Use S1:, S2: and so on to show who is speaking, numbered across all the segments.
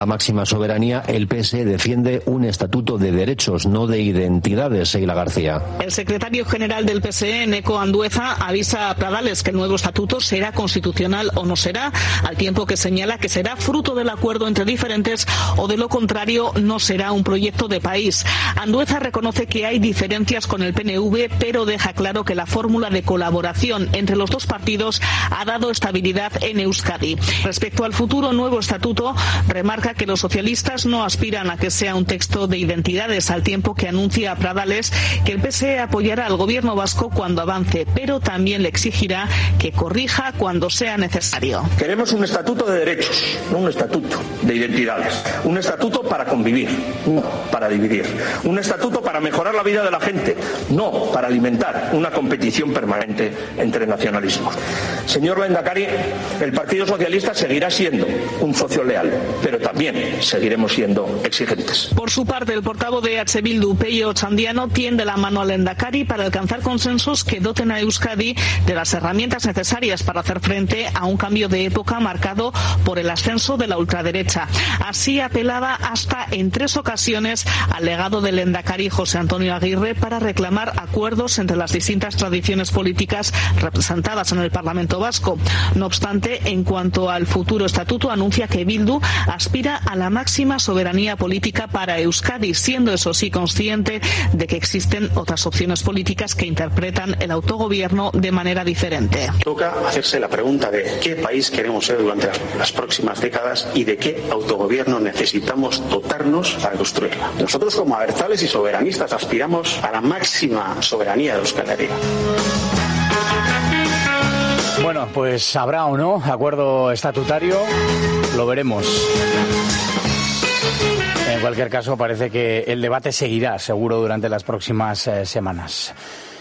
S1: La máxima soberanía, el PSE defiende un estatuto de derechos, no de identidades, Seila García.
S2: El secretario general del PSE, Eneko Andueza, avisa a Pradales que el nuevo estatuto será constitucional o no será, al tiempo que señala que será fruto del acuerdo entre diferentes o de lo contrario no será un proyecto de país. Andueza reconoce que hay diferencias con el PNV, pero deja claro que la fórmula de colaboración entre los dos partidos ha dado estabilidad en Euskadi. Respecto al futuro nuevo estatuto, remarca que los socialistas no aspiran a que sea un texto de identidades, al tiempo que anuncia a Pradales que el PSE apoyará al gobierno vasco cuando avance, pero también le exigirá que corrija cuando sea necesario.
S3: Queremos un estatuto de derechos, no un estatuto de identidades. Un estatuto para convivir, no para dividir. Un estatuto para mejorar la vida de la gente, no para alimentar una competición permanente entre nacionalismos. Señor Lehendakari, el Partido Socialista seguirá siendo un socio leal, pero también seguiremos siendo exigentes.
S2: Por su parte, el portavoz de H. Bildu, Peio Otxandiano, tiende la mano al Lehendakari para alcanzar consensos que doten a Euskadi de las herramientas necesarias para hacer frente a un cambio de época marcado por el ascenso de la ultraderecha. Así apelaba hasta en 3 ocasiones al legado del Lehendakari José Antonio Aguirre para reclamar acuerdos entre las distintas tradiciones políticas representadas en el Parlamento vasco. No obstante, en cuanto al futuro estatuto, anuncia que Bildu aspira a la máxima soberanía política para Euskadi, siendo eso sí consciente de que existen otras opciones políticas que interpretan el autogobierno de manera diferente.
S4: Toca hacerse la pregunta de qué país queremos ser durante las próximas décadas y de qué autogobierno necesitamos dotarnos para construirla. Nosotros, como abertzales y soberanistas, aspiramos a la máxima soberanía de Euskal Herria.
S5: Bueno, pues habrá o no acuerdo estatutario, lo veremos. En cualquier caso, parece que el debate seguirá, seguro, durante las próximas semanas.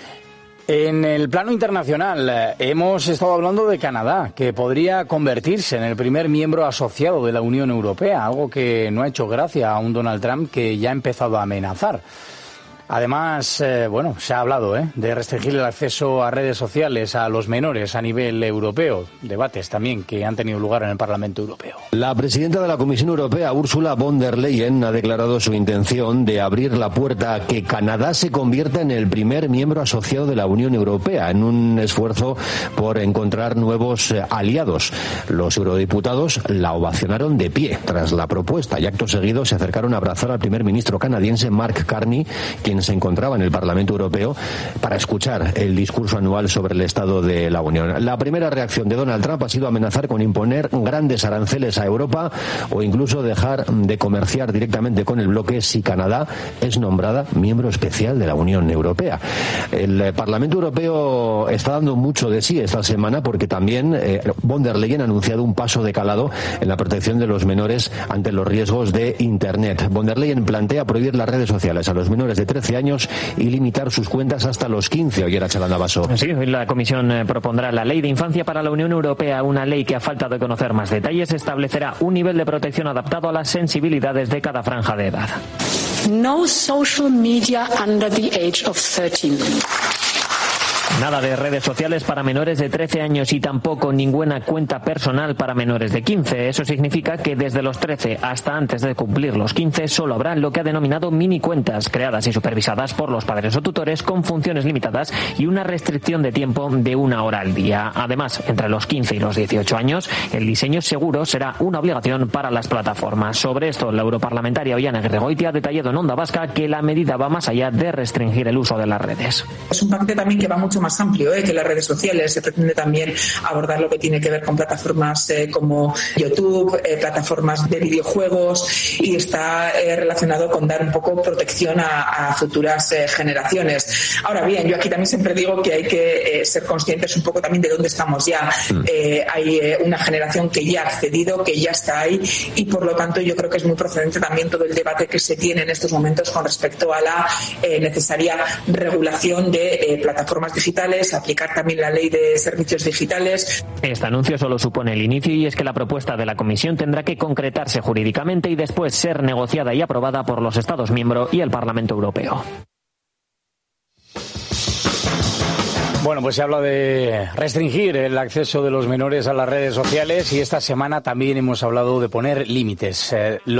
S5: En el plano internacional, hemos estado hablando de Canadá, que podría convertirse en el primer miembro asociado de la Unión Europea, algo que no ha hecho gracia a un Donald Trump que ya ha empezado a amenazar. Además, se ha hablado de restringir el acceso a redes sociales a los menores a nivel europeo. Debates también que han tenido lugar en el Parlamento Europeo.
S1: La presidenta de la Comisión Europea, Ursula von der Leyen, ha declarado su intención de abrir la puerta a que Canadá se convierta en el primer miembro asociado de la Unión Europea, en un esfuerzo por encontrar nuevos aliados. Los eurodiputados la ovacionaron de pie tras la propuesta y acto seguido se acercaron a abrazar al primer ministro canadiense Mark Carney, quien se encontraba en el Parlamento Europeo, para escuchar el discurso anual sobre el estado de la Unión. La primera reacción de Donald Trump ha sido amenazar con imponer grandes aranceles a Europa o incluso dejar de comerciar directamente con el bloque si Canadá es nombrada miembro especial de la Unión Europea. El Parlamento Europeo está dando mucho de sí esta semana porque también von der Leyen ha anunciado un paso de calado en la protección de los menores ante los riesgos de Internet. Von der Leyen plantea prohibir las redes sociales a los menores de 13 años y limitar sus cuentas hasta los 15. Oye, Arachalanda Basso.
S6: Sí, hoy la Comisión propondrá la Ley de Infancia para la Unión Europea, una ley que, a falta de conocer más detalles, establecerá un nivel de protección adaptado a las sensibilidades de cada franja de edad.
S7: No social media under the age of 13.
S6: Nada de redes sociales para menores de 13 años y tampoco ninguna cuenta personal para menores de 15. Eso significa que desde los 13 hasta antes de cumplir los 15 solo habrá lo que ha denominado mini cuentas, creadas y supervisadas por los padres o tutores con funciones limitadas y una restricción de tiempo de 1 hora al día. Además, entre los 15 y los 18 años, el diseño seguro será una obligación para las plataformas. Sobre esto, la europarlamentaria Oihana Aguirregoitia ha detallado en Onda Vasca que la medida va más allá de restringir el uso de las redes.
S8: Es un paquete también que va mucho más amplio que las redes sociales. Se pretende también abordar lo que tiene que ver con plataformas como YouTube, plataformas de videojuegos, y está relacionado con dar un poco protección a futuras generaciones. Ahora bien, yo aquí también siempre digo que hay que ser conscientes un poco también de dónde estamos ya. Hay una generación que ya ha accedido, que ya está ahí, y por lo tanto yo creo que es muy procedente también todo el debate que se tiene en estos momentos con respecto a la necesaria regulación de plataformas digitales, aplicar también la ley de servicios digitales.
S6: Este anuncio solo supone el inicio y es que la propuesta de la Comisión tendrá que concretarse jurídicamente y después ser negociada y aprobada por los Estados miembros y el Parlamento Europeo.
S5: Bueno, pues se habla de restringir el acceso de los menores a las redes sociales y esta semana también hemos hablado de poner límites.